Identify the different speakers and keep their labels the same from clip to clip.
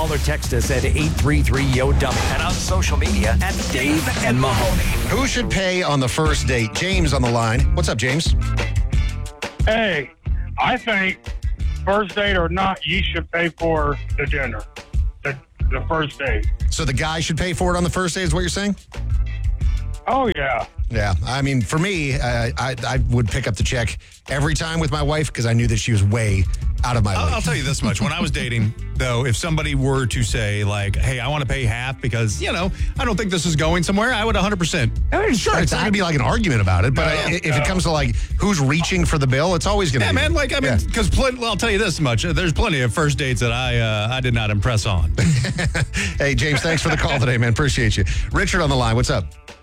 Speaker 1: Call or text us at 833-YO-DUMMY. And on social media at Dave and Mahoney.
Speaker 2: Who should pay on the first date? James on the line. What's up, James?
Speaker 3: Hey, I think first date or not, you should pay for the dinner. The first date.
Speaker 2: So the guy should pay for it on the first date is what you're saying?
Speaker 3: Oh, yeah.
Speaker 2: Yeah. I mean, for me, I would pick up the check every time with my wife because I knew that she was way out of my league.
Speaker 4: I'll tell you this much. When I was dating, though, if somebody were to say, like, hey, I want to pay half because, I don't think this is going somewhere, I would 100%.
Speaker 2: Sure, it's not going to be like an argument about it, but if it comes to, like, who's reaching for the bill, it's always going to be.
Speaker 4: Yeah, man, because I'll tell you this much. There's plenty of first dates that I did not impress on.
Speaker 2: Hey, James, thanks for the call today, man. Appreciate you. Richard on the line. What's up?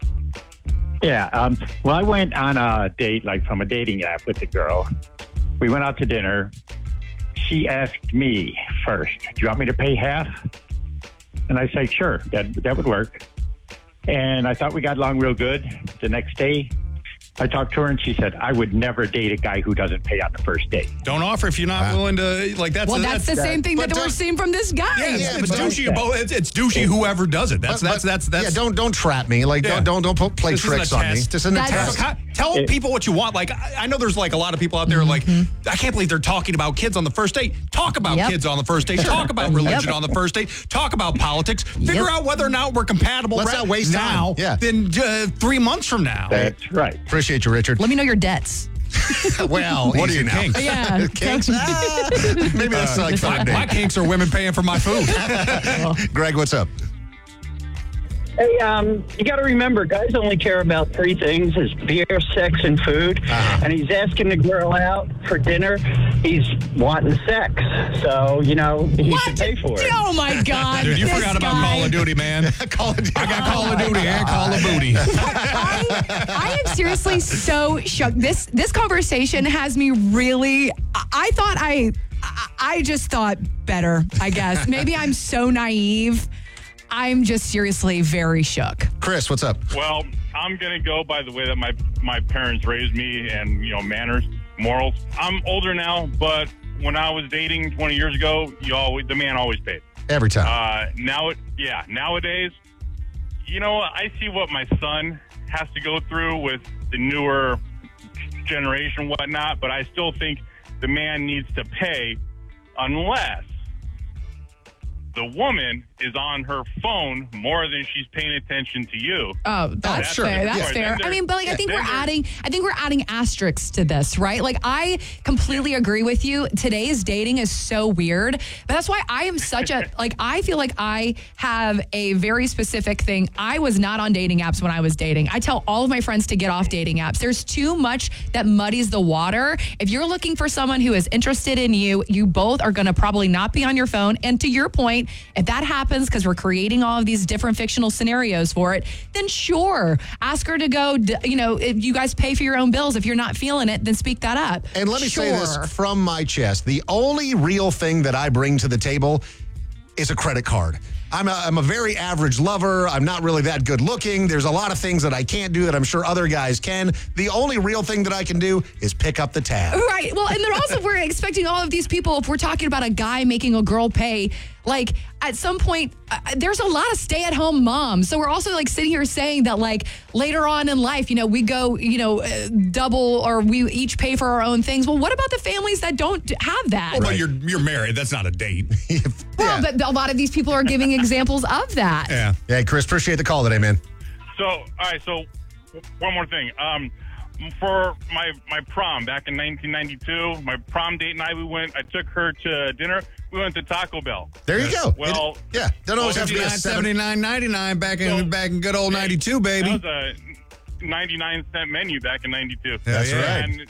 Speaker 5: Yeah. Well, I went on a date, like from a dating app with a girl. We went out to dinner. She asked me first, do you want me to pay half? And I said, sure, that would work. And I thought we got along real good. The next day, I talked to her and she said, I would never date a guy who doesn't pay on the first date.
Speaker 4: Don't offer if you're not willing to, like, that's...
Speaker 6: Well, that's the same thing that we're seeing from this guy.
Speaker 4: Yeah, it's douchey. It's douchey whoever does it. That's.
Speaker 2: Yeah, don't trap me. Like, don't play tricks on me. Just an test.
Speaker 4: Tell people what you want. Like, I know there's, like, a lot of people out there like, I can't believe they're talking about kids on the first date. Talk about kids on the first date. Talk about religion on the first date. Talk about politics. Figure out whether or not we're compatible
Speaker 2: Let's not waste
Speaker 4: now
Speaker 2: time.
Speaker 4: than 3 months from now.
Speaker 5: That's right.
Speaker 2: Appreciate you, Richard.
Speaker 6: Let me know your dets.
Speaker 2: Well,
Speaker 4: what are
Speaker 2: easy
Speaker 4: your
Speaker 2: now?
Speaker 4: kinks?
Speaker 6: Yeah.
Speaker 2: Kinks? Maybe that's like 5 days.
Speaker 4: My kinks are women paying for my food.
Speaker 2: Greg, what's up?
Speaker 7: Hey, you got to remember, guys only care about 3 things: is beer, sex, and food. And he's asking the girl out for dinner. He's wanting sex, so he should pay for it.
Speaker 6: Oh my God!
Speaker 4: Dude, you forgot about Call of Duty, man.
Speaker 2: Call of Duty.
Speaker 4: I got Call of Duty and Call of Booty.
Speaker 6: I am seriously so shocked. This conversation has me really. I just thought better. I guess maybe I'm so naive. I'm just seriously very shook.
Speaker 2: Chris, what's up?
Speaker 3: Well, I'm going to go by the way that my parents raised me and, manners, morals. I'm older now, but when I was dating 20 years ago, the man always paid.
Speaker 2: Every time.
Speaker 3: Nowadays, I see what my son has to go through with the newer generation, whatnot, but I still think the man needs to pay unless the woman is on her phone more than she's paying attention to you.
Speaker 6: Oh, that's
Speaker 2: sure.
Speaker 6: fair. That's fair. I mean, but I think we're adding asterisks to this, right? Like, I completely agree with you. Today's dating is so weird, but that's why I am such a I feel like I have a very specific thing. I was not on dating apps when I was dating. I tell all of my friends to get off dating apps. There's too much that muddies the water. If you're looking for someone who is interested in you, you both are going to probably not be on your phone. And to your point, if that happens because we're creating all of these different fictional scenarios for it, then sure, ask her to go, if you guys pay for your own bills. If you're not feeling it, then speak that up.
Speaker 2: And let me say this from my chest. The only real thing that I bring to the table is a credit card. I'm a very average lover. I'm not really that good looking. There's a lot of things that I can't do that I'm sure other guys can. The only real thing that I can do is pick up the tab.
Speaker 6: Right. Well, and then also we're expecting all of these people, if we're talking about a guy making a girl pay, like at some point, there's a lot of stay-at-home moms. So we're also like sitting here saying that like later on in life, we go, double or we each pay for our own things. Well, what about the families that don't have that?
Speaker 4: Well, you're married. That's not a date.
Speaker 6: Well, but a lot of these people are giving examples of that.
Speaker 4: Yeah.
Speaker 2: Yeah, Chris, appreciate the call today, man.
Speaker 3: So, all right, so one more thing. For my prom back in 1992, my prom date and I took her to dinner. We went to Taco Bell.
Speaker 2: There you go.
Speaker 3: Well,
Speaker 2: don't always have to be a
Speaker 4: $79.99 back in good old 92, baby.
Speaker 3: That was a 99-cent menu back in 92.
Speaker 2: That's right.
Speaker 3: And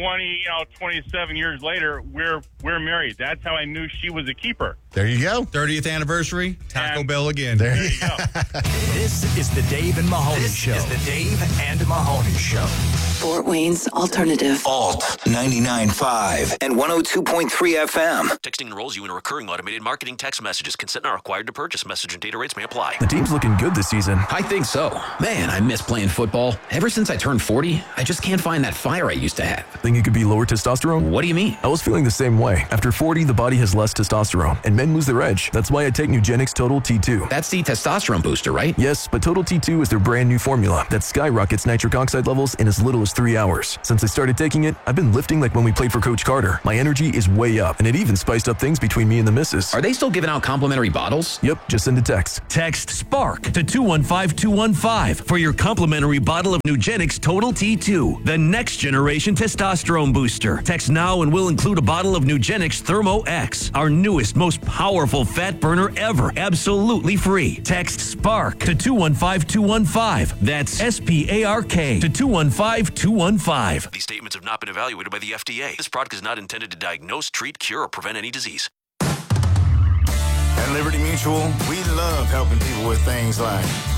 Speaker 3: 27 years later, we're married. That's how I knew she was a keeper.
Speaker 2: There you go.
Speaker 4: 30th anniversary, Taco Bell again.
Speaker 2: There
Speaker 3: you go.
Speaker 1: This is the Dave and Mahoney Show. This is the Dave and Mahoney Show.
Speaker 8: Fort Wayne's alternative.
Speaker 1: Alt 99.5 and 102.3 FM.
Speaker 9: Texting enrolls you in a recurring automated marketing text messages. Consent not required to purchase. Message and data rates may apply.
Speaker 10: The team's looking good this season.
Speaker 11: I think so. Man, I miss playing football. Ever since I turned 40, I just can't find that fire I used to have.
Speaker 10: Think it could be lower testosterone?
Speaker 11: What do you mean?
Speaker 10: I was feeling the same way. After 40, the body has less testosterone, and men lose their edge. That's why I take Nugenix Total T2.
Speaker 11: That's the testosterone booster, right?
Speaker 10: Yes, but Total T2 is their brand new formula that skyrockets nitric oxide levels in as little as 3 hours. Since I started taking it, I've been lifting like when we played for Coach Carter. My energy is way up, and it even spiced up things between me and the missus.
Speaker 11: Are they still giving out complimentary bottles?
Speaker 10: Yep, just send a text.
Speaker 12: Text SPARK to 215-215 for your complimentary bottle of Nugenix Total T2, the next generation testosterone booster. Text now and we'll include a bottle of Nugenix Thermo X, our newest, most powerful fat burner ever, absolutely free. Text SPARK to 215-215. That's SPARK to 215-215.
Speaker 9: These statements have not been evaluated by the FDA. This product is not intended to diagnose, treat, cure, or prevent any disease.
Speaker 13: At Liberty Mutual, we love helping people with things like